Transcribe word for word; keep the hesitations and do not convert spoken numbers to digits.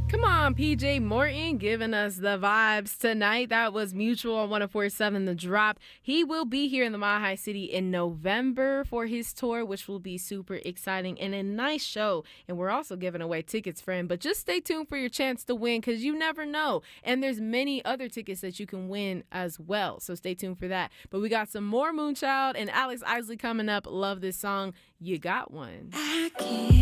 Come on, P J Morton giving us the vibes tonight. That was Mutual on one oh four point seven The Drop. He will be here in the Mile High City in November for his tour, which will be super exciting and a nice show. And we're also giving away tickets, friend. But just stay tuned for your chance to win because you never know. And there's many other tickets that you can win as well. So stay tuned for that. But we got some more Moonchild and Alex Isley coming up. Love this song. You got one. I can't.